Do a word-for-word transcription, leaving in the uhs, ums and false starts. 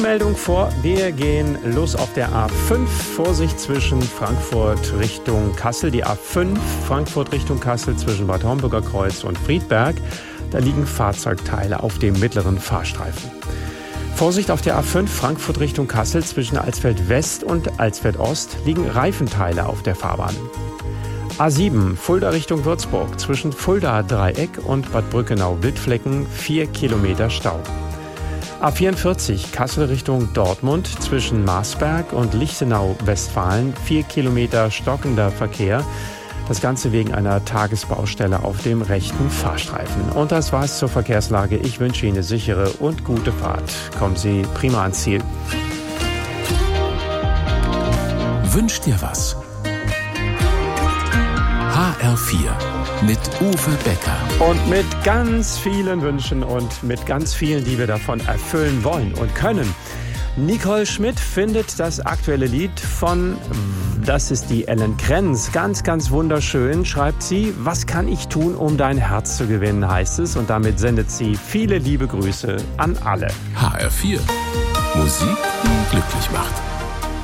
Meldung vor, wir gehen los auf der A fünf, Vorsicht zwischen Frankfurt Richtung Kassel, die A fünf, Frankfurt Richtung Kassel zwischen Bad Homburger Kreuz und Friedberg, da liegen Fahrzeugteile auf dem mittleren Fahrstreifen. Vorsicht auf der A fünf, Frankfurt Richtung Kassel zwischen Alsfeld West und Alsfeld Ost liegen Reifenteile auf der Fahrbahn. A sieben, Fulda Richtung Würzburg zwischen Fulda Dreieck und Bad Brückenau-Wildflecken, vier Kilometer Stau. A vierundvierzig, Kassel Richtung Dortmund zwischen Marsberg und Lichtenau-Westfalen, vier Kilometer stockender Verkehr. Das Ganze wegen einer Tagesbaustelle auf dem rechten Fahrstreifen. Und das war's zur Verkehrslage. Ich wünsche Ihnen eine sichere und gute Fahrt. Kommen Sie prima ans Ziel. Wünsch dir was. H R vier mit Uwe Becker. Und mit ganz vielen Wünschen und mit ganz vielen, die wir davon erfüllen wollen und können. Nicole Schmidt findet das aktuelle Lied von, das ist die Ellen Krenz, ganz, ganz wunderschön, schreibt sie, was kann ich tun, um dein Herz zu gewinnen, heißt es. Und damit sendet sie viele liebe Grüße an alle. H R vier. Musik, die glücklich macht.